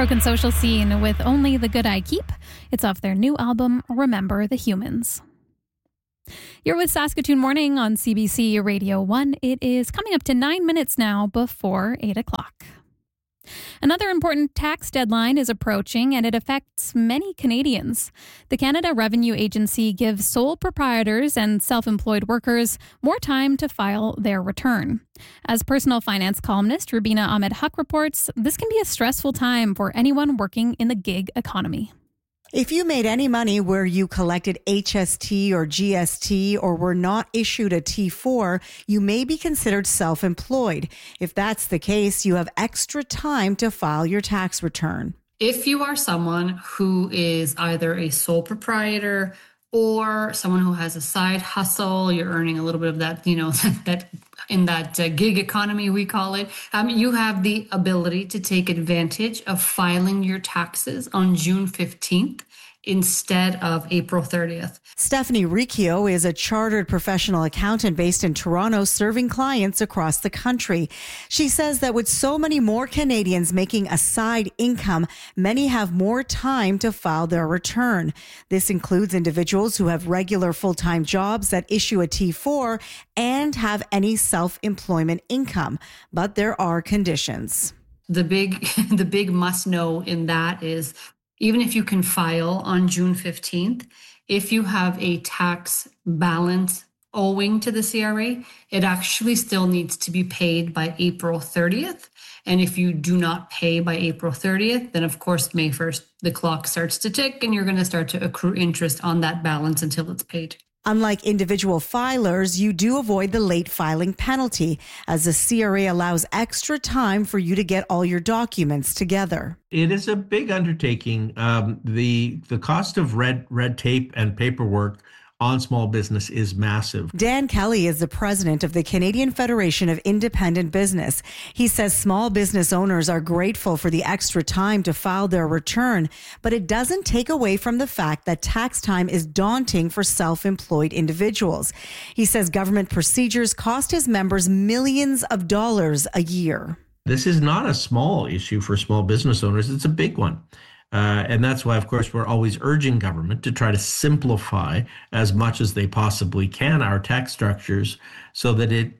Broken Social Scene with Only the Good I Keep. It's off their new album, Remember the Humans. You're with Saskatoon Morning on CBC Radio 1. It is coming up to 9 minutes now before 8 o'clock. Another important tax deadline is approaching, and it affects many Canadians. The Canada Revenue Agency gives sole proprietors and self-employed workers more time to file their return. As personal finance columnist Rubina Ahmed-Haq reports, this can be a stressful time for anyone working in the gig economy. If you made any money where you collected HST or GST or were not issued a T4, you may be considered self-employed. If that's the case, you have extra time to file your tax return. If you are someone who is either a sole proprietor or someone who has a side hustle, you're earning a little bit of that, that in that gig economy, we call it, you have the ability to take advantage of filing your taxes on June 15th instead of April 30th. Stephanie Riccio is a chartered professional accountant based in Toronto, serving clients across the country. She says that with so many more Canadians making a side income, many have more time to file their return. This includes individuals who have regular full-time jobs that issue a T4 and have any self-employment income. But there are conditions. The big must know in that is, even if you can file on June 15th, if you have a tax balance owing to the CRA, it actually still needs to be paid by April 30th. And if you do not pay by April 30th, then of course, May 1st, the clock starts to tick and you're going to start to accrue interest on that balance until it's paid. Unlike individual filers, you do avoid the late filing penalty, as the CRA allows extra time for you to get all your documents together. It is a big undertaking. The cost of red tape and paperwork on small business is massive. Dan Kelly is the president of the Canadian Federation of Independent Business. He says small business owners are grateful for the extra time to file their return, but it doesn't take away from the fact that tax time is daunting for self-employed individuals. He says government procedures cost his members millions of dollars a year. This is not a small issue for small business owners. It's a big one. And that's why, of course, we're always urging government to try to simplify as much as they possibly can our tax structures so that it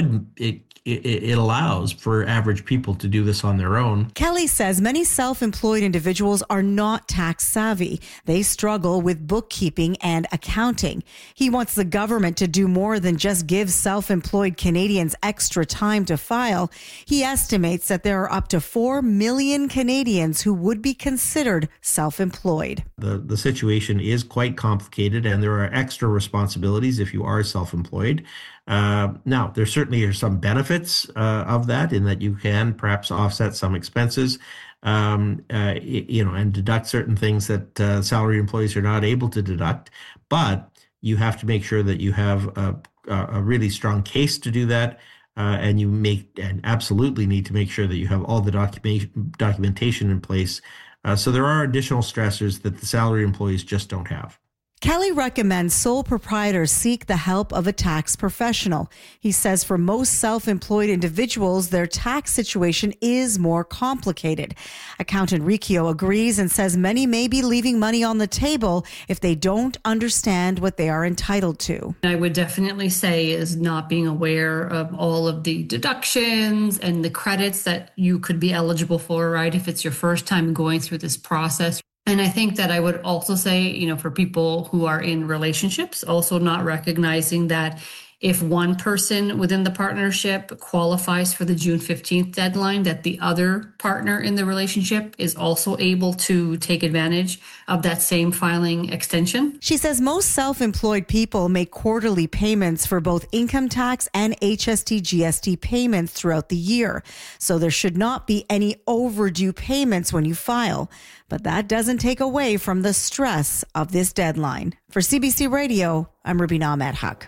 allows for average people to do this on their own. Kelly says many self-employed individuals are not tax savvy. They struggle with bookkeeping and accounting. He wants the government to do more than just give self-employed Canadians extra time to file. He estimates that there are up to 4 million Canadians who would be considered self-employed. The situation is quite complicated, and there are extra responsibilities if you are self-employed. Now, there certainly are some benefits of that, in that you can perhaps offset some expenses, and deduct certain things that salary employees are not able to deduct. But you have to make sure that you have a really strong case to do that, and you absolutely need to make sure that you have all the documentation in place. So there are additional stressors that the salary employees just don't have. Kelly recommends sole proprietors seek the help of a tax professional. He says for most self-employed individuals, their tax situation is more complicated. Accountant Riccio agrees and says many may be leaving money on the table if they don't understand what they are entitled to. I would definitely say is not being aware of all of the deductions and the credits that you could be eligible for, right? If it's your first time going through this process. And I think that I would also say, for people who are in relationships, also not recognizing that if one person within the partnership qualifies for the June 15th deadline, that the other partner in the relationship is also able to take advantage of that same filing extension. She says most self-employed people make quarterly payments for both income tax and HST GST payments throughout the year. So there should not be any overdue payments when you file. But that doesn't take away from the stress of this deadline. For CBC Radio, I'm Rubina Ahmed-Haq.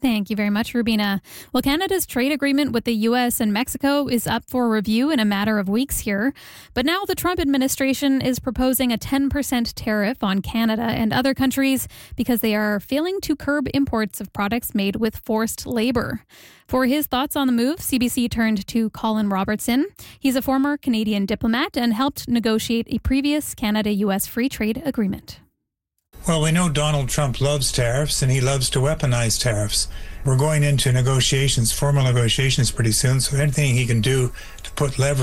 Thank you very much, Rubina. Well, Canada's trade agreement with the U.S. and Mexico is up for review in a matter of weeks here. But now the Trump administration is proposing a 10% tariff on Canada and other countries because they are failing to curb imports of products made with forced labor. For his thoughts on the move, CBC turned to Colin Robertson. He's a former Canadian diplomat and helped negotiate a previous Canada-U.S. free trade agreement. Well, we know Donald Trump loves tariffs, and he loves to weaponize tariffs. We're going into negotiations, formal negotiations pretty soon, so anything he can do to put leverage